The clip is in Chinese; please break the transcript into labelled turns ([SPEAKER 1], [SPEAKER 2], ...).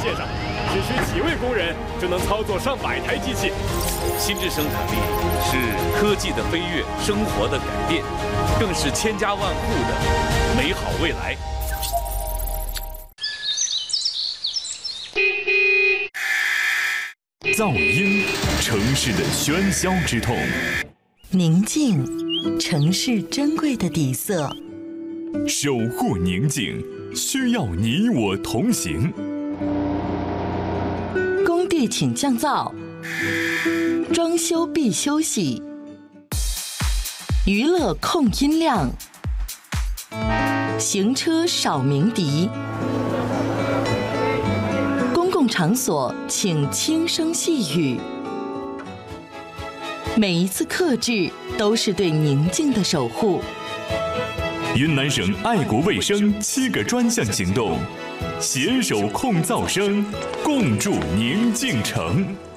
[SPEAKER 1] 线上，只需几位工人就能操作上百台机器。
[SPEAKER 2] 心智生产力是科技的飞跃，生活的改变，更是千家万户的美好未来。
[SPEAKER 3] 噪音，城市的喧嚣之痛；
[SPEAKER 4] 宁静，城市珍贵的底色。
[SPEAKER 3] 守护宁静，需要你我同行。
[SPEAKER 4] 工地请降噪，装修必休息，娱乐控音量，行车少鸣笛。公共场所请轻声细语。每一次克制都是对宁静的守护。
[SPEAKER 3] 云南省爱国卫生7个专项行动，携手控噪声，共筑宁静城。